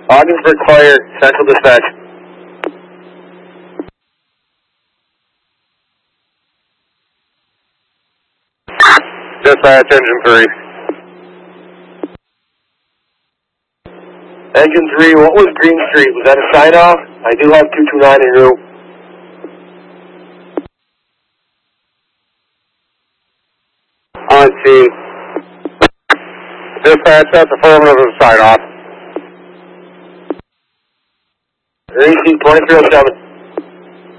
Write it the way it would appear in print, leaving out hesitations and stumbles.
Ogdensburg Fire, Central Dispatch. Dispatch, Engine 3. Engine 3, what was Green Street? Was that a sign-off? I do have 229 en route. On scene. Dispatch, that's affirmative of sign-off. AC 2307.